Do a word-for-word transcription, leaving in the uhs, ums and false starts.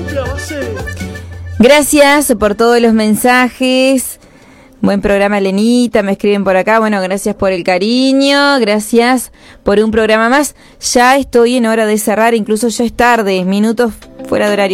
Gracias por todos los mensajes. Buen programa, Lenita, me escriben por acá. Bueno, gracias por el cariño, gracias por un programa más. Ya estoy en hora de cerrar, incluso ya es tarde, minutos fuera de horario.